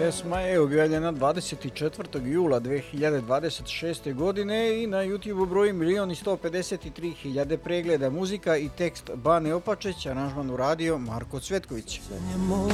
Pesma je objavljena 24. jula 2026. godine i na YouTube broji 1.153.000 pregleda. Muzika i tekst Bane Opačić, aranžman uradio Marko Cvetković.